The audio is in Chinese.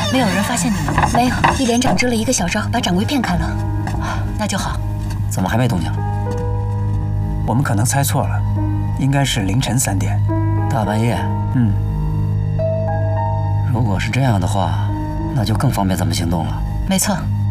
没有人发现你吗？没有，一连长支了一个小招，把掌柜骗开了。那就好。 怎么还没动静？ 我们可能猜错了，应该是凌晨3点。 大半夜？ 嗯。 如果是这样的话，那就更方便咱们行动了。 没错，